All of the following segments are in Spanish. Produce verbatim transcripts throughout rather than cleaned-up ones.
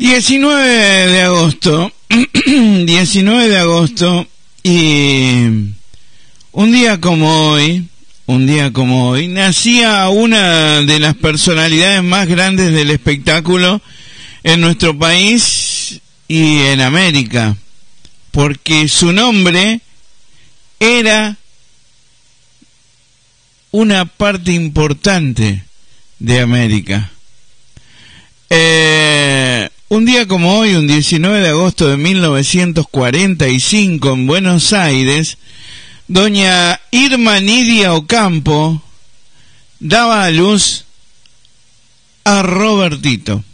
diecinueve de agosto, diecinueve de agosto, y un día como hoy, un día como hoy, nacía una de las personalidades más grandes del espectáculo en nuestro país y en América, porque su nombre era una parte importante de América. Eh, un día como hoy, un diecinueve de agosto de mil novecientos cuarenta y cinco, en Buenos Aires, doña Irma Nidia Ocampo daba a luz a Robertito.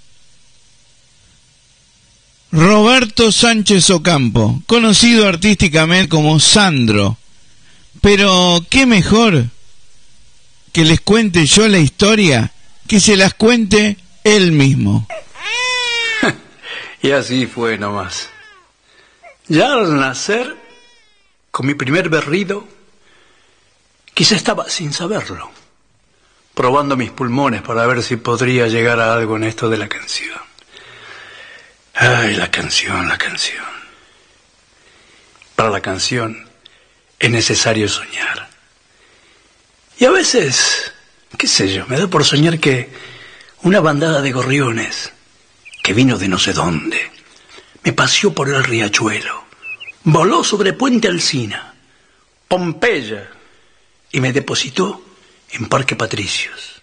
Roberto Sánchez Ocampo, conocido artísticamente como Sandro. Pero qué mejor que les cuente yo la historia, que se las cuente él mismo. Y así fue nomás. Ya al nacer, con mi primer berrido, quizá estaba sin saberlo, probando mis pulmones para ver si podría llegar a algo en esto de la canción. Ay, la canción, la canción. Para la canción es necesario soñar. Y a veces, qué sé yo, me da por soñar que una bandada de gorriones que vino de no sé dónde me paseó por el riachuelo, voló sobre Puente Alsina, Pompeya, y me depositó en Parque Patricios.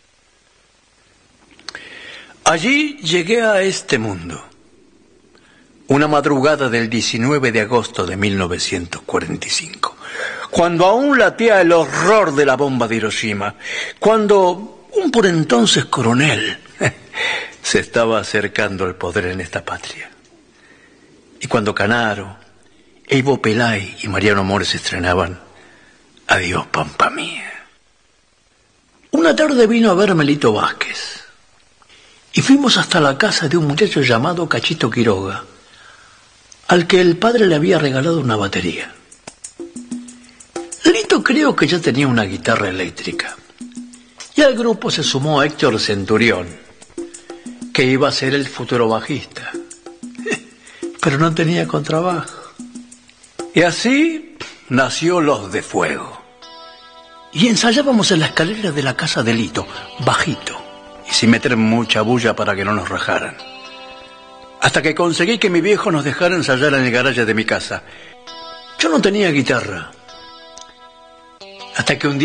Allí llegué a este mundo, una madrugada del diecinueve de agosto de mil novecientos cuarenta y cinco, cuando aún latía el horror de la bomba de Hiroshima, cuando un por entonces coronel se estaba acercando al poder en esta patria, y cuando Canaro, Evo Pelay y Mariano Mores estrenaban Adiós, Pampa Mía. Una tarde vino a verme Lito Vázquez, y fuimos hasta la casa de un muchacho llamado Cachito Quiroga, al que el padre le había regalado una batería. Lito creo que ya tenía una guitarra eléctrica, y al grupo se sumó Héctor Centurión, que iba a ser el futuro bajista, pero no tenía contrabajo. Y así nació Los de Fuego. Y ensayábamos en la escalera de la casa de Lito, bajito, y sin meter mucha bulla para que no nos rajaran. Hasta que conseguí que mi viejo nos dejara ensayar en el garaje de mi casa. Yo no tenía guitarra. Hasta que un día